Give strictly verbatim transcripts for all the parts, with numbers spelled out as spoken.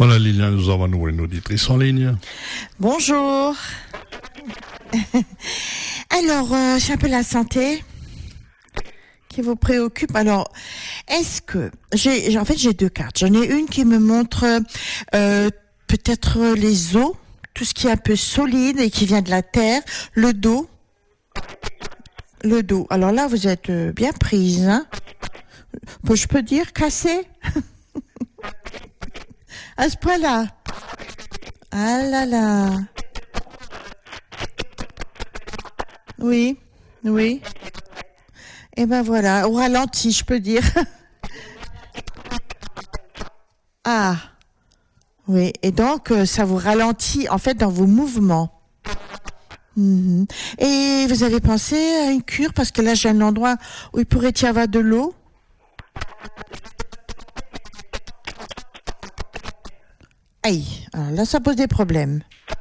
Voilà Lilian, nous avons nous une auditrice en ligne. Bonjour. Alors, euh, c'est un peu la santé qui vous préoccupe. Alors, est-ce que j'ai, en fait, j'ai deux cartes. J'en ai une qui me montre euh, peut-être les os, tout ce qui est un peu solide et qui vient de la terre, le dos, le dos. Alors là, vous êtes bien prise, hein. Je peux dire cassé à ce point-là. Ah là là. Oui, oui. Et ben voilà, au ralenti, je peux dire. Ah, oui. Et donc, euh, ça vous ralentit, en fait, dans vos mouvements. Mmh. Et vous avez pensé à une cure? Parce que là, j'ai un endroit où il pourrait y avoir de l'eau. Aïe, alors là, ça pose des problèmes.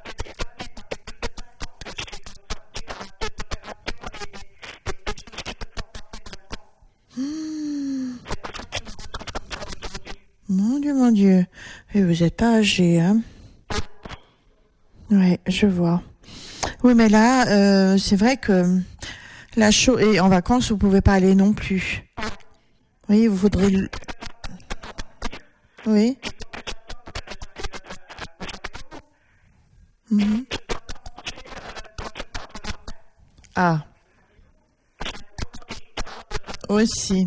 Mmh. Mon Dieu, mon Dieu. Et vous n'êtes pas âgé, hein? Oui, je vois. Oui, mais là, euh, c'est vrai que la chose... Et en vacances, vous pouvez pas aller non plus. Oui, vous faudrait... Oui. Mmh. Ah. Aussi.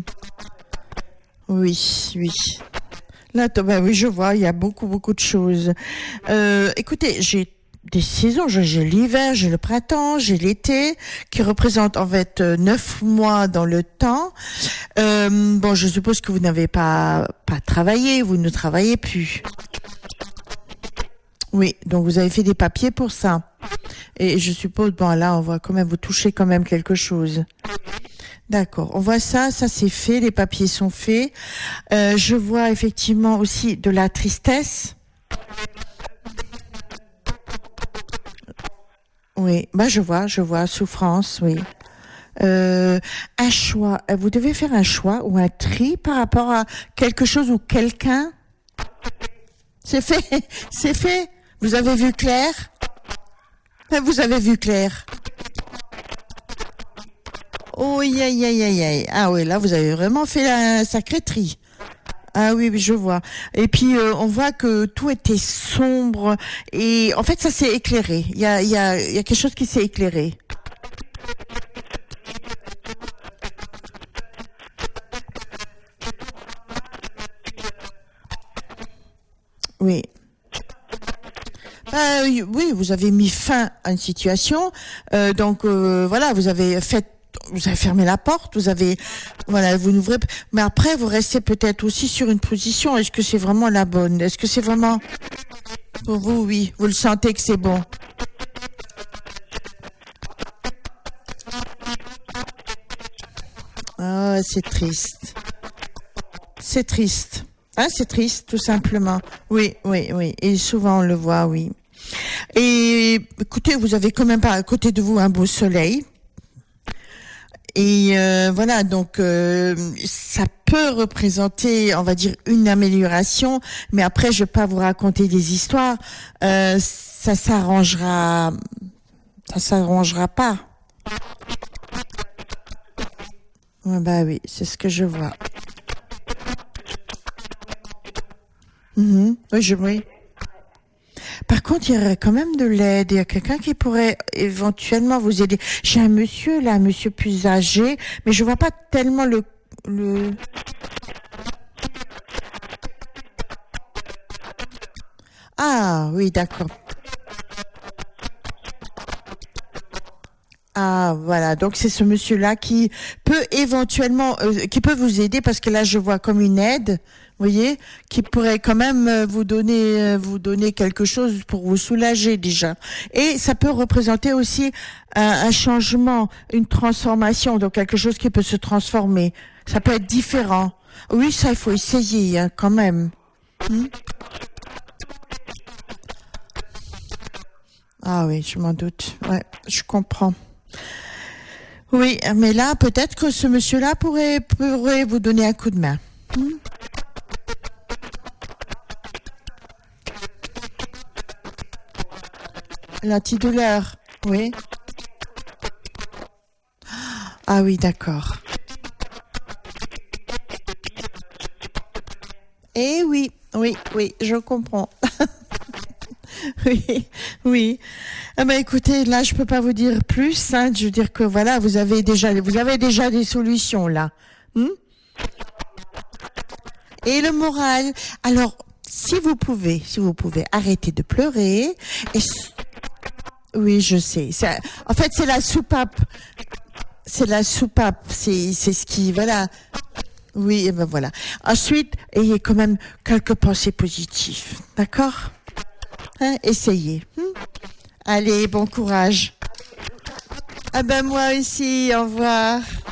Oui, oui. Là, bah oui, je vois, il y a beaucoup, beaucoup de choses. Euh, écoutez, j'ai des saisons, j'ai l'hiver, j'ai le printemps, j'ai l'été, qui représentent en fait neuf mois dans le temps. Euh, bon, je suppose que vous n'avez pas pas travaillé, vous ne travaillez plus. Oui, donc vous avez fait des papiers pour ça. Et je suppose, bon là, on voit quand même, vous touchez quand même quelque chose. D'accord, on voit ça, ça c'est fait, les papiers sont faits. Euh, je vois effectivement aussi de la tristesse. Oui, bah je vois, je vois, souffrance, oui. Euh, un choix, vous devez faire un choix ou un tri par rapport à quelque chose ou quelqu'un. C'est fait, c'est fait. Vous avez vu clair? Vous avez vu clair? Oh, aïe, aïe, aïe, aïe, aïe. Ah oui, là, vous avez vraiment fait un sacré tri. Ah oui, oui, je vois. Et puis, euh, on voit que tout était sombre. Et en fait, ça s'est éclairé. Il y a, il y a, il y a quelque chose qui s'est éclairé. Oui. Euh, oui, vous avez mis fin à une situation. Euh, donc, euh, voilà, vous avez fait vous avez fermé la porte, vous avez, voilà, vous n'ouvrez, mais après, vous restez peut-être aussi sur une position. Est-ce que c'est vraiment la bonne? Est-ce que c'est vraiment, pour vous, oui, vous le sentez que c'est bon? Ah, c'est triste. C'est triste. Ah, c'est triste, tout simplement. Oui, oui, oui. Et souvent, on le voit, oui. Et, écoutez, vous avez quand même pas à côté de vous un beau soleil. Et euh, voilà, donc euh, ça peut représenter, on va dire, une amélioration, mais après, je vais pas vous raconter des histoires. Euh, ça s'arrangera, ça s'arrangera pas. Ouais, bah oui, c'est ce que je vois. Mmh, oui, je oui. Par contre, il y aurait quand même de l'aide. Il y a quelqu'un qui pourrait éventuellement vous aider. J'ai un monsieur là, un monsieur plus âgé, mais je vois pas tellement le le. Ah oui, d'accord. Ah voilà, donc c'est ce monsieur-là qui peut éventuellement, euh, qui peut vous aider parce que là je vois comme une aide, vous voyez, qui pourrait quand même euh, vous donner, euh, vous donner quelque chose pour vous soulager déjà. Et ça peut représenter aussi un, un changement, une transformation, donc quelque chose qui peut se transformer. Ça peut être différent. Oui, ça il faut essayer hein, quand même. Hmm? Ah oui, je m'en doute. Ouais, je comprends. Oui, mais là, peut-être que ce monsieur-là pourrait, pourrait vous donner un coup de main. Hmm? L'antidouleur, oui. Ah oui, d'accord. Eh oui, oui, oui, je comprends. Oui, oui. Ah ben écoutez, là je peux pas vous dire plus. Hein. Je veux dire que voilà, vous avez déjà, vous avez déjà des solutions là. Hmm? Et le moral. Alors, si vous pouvez, si vous pouvez, arrêter de pleurer. Et oui, je sais. Ça, en fait, c'est la soupape. C'est la soupape. C'est, c'est ce qui, voilà. Oui, et ben voilà. Ensuite, ayez quand même quelques pensées positives, d'accord? Hein, essayez. Hmm? Allez, bon courage. Ah ben moi aussi, au revoir.